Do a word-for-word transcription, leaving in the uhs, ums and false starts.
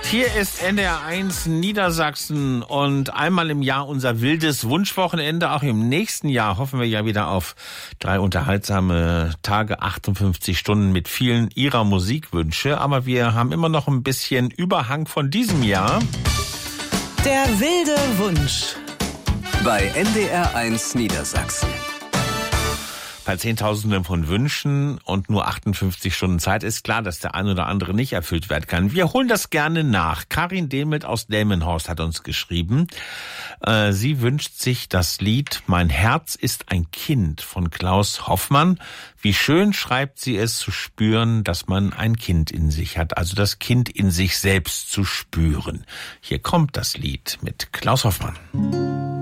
Hier ist N D R eins Niedersachsen und einmal im Jahr unser wildes Wunschwochenende. Auch im nächsten Jahr hoffen wir ja wieder auf drei unterhaltsame Tage, achtundfünfzig Stunden mit vielen Ihrer Musikwünsche. Aber wir haben immer noch ein bisschen Überhang von diesem Jahr. Der wilde Wunsch. Bei N D R eins Niedersachsen. Bei Zehntausenden von Wünschen und nur achtundfünfzig Stunden Zeit ist klar, dass der ein oder andere nicht erfüllt werden kann. Wir holen das gerne nach. Karin Demelt aus Delmenhorst hat uns geschrieben. Äh, sie wünscht sich das Lied Mein Herz ist ein Kind von Klaus Hoffmann. Wie schön, schreibt sie es, zu spüren, dass man ein Kind in sich hat. Also das Kind in sich selbst zu spüren. Hier kommt das Lied mit Klaus Hoffmann.